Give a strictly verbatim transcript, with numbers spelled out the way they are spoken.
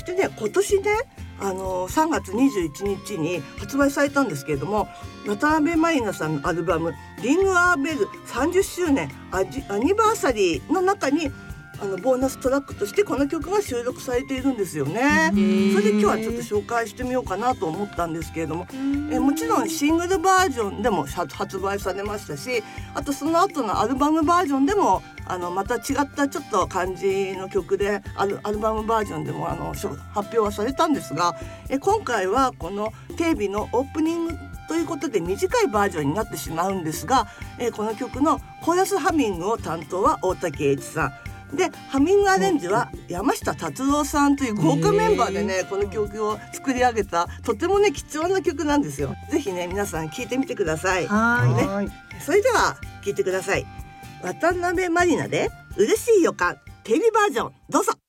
してね、今年ねあのさんがつにじゅういちにちに発売されたんですけれども、渡辺満里奈さんのアルバムリングアーベルさんじゅっしゅうねんアジアニバーサリーの中にあのボーナストラックとしてこの曲が収録されているんですよね。それで今日はちょっと紹介してみようかなと思ったんですけれども、えもちろんシングルバージョンでも発売されましたし、あとその後のアルバムバージョンでもあのまた違ったちょっと感じの曲でア ル, アルバムバージョンでもあの発表はされたんですが、え今回はこのテレビのオープニングということで短いバージョンになってしまうんですが、えこの曲のコーラスハミングを担当は大竹栄一さんで、ハミングアレンジは山下達郎さんという豪華メンバーでねこの曲を作り上げたとてもね貴重な曲なんですよ。ぜひね皆さん聴いてみてください。 はい、 ね、それでは聴いてください。渡辺満里奈で嬉しい予感テレビバージョンどうぞ。